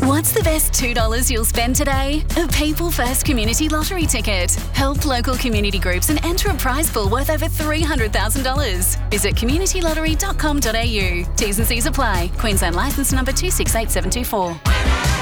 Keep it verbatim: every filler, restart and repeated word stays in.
What's the best two dollars you'll spend today? A People First Community Lottery ticket. Help local community groups and enter a prize pool worth over three hundred thousand dollars. Visit community lottery dot com dot a u. T's and C's apply. Queensland licence number two six eight seven two four.